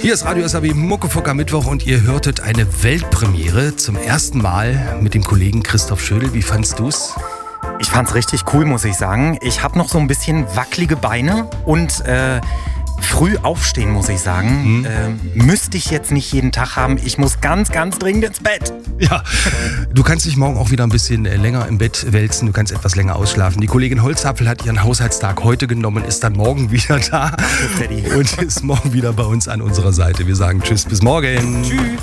Hier ist Radio SAW Muckefucker Mittwoch und ihr hörtet eine Weltpremiere zum ersten Mal mit dem Kollegen Christoph Schödel. Wie fandst du's? Ich fand's richtig cool, muss ich sagen. Ich habe noch so ein bisschen wackelige Beine und früh aufstehen, muss ich sagen. Müsste ich jetzt nicht jeden Tag haben. Ich muss ganz, ganz dringend ins Bett. Ja, du kannst dich morgen auch wieder ein bisschen länger im Bett wälzen. Du kannst etwas länger ausschlafen. Die Kollegin Holzapfel hat ihren Haushaltstag heute genommen, ist dann morgen wieder da und ist morgen wieder bei uns an unserer Seite. Wir sagen Tschüss, bis morgen. Tschüss.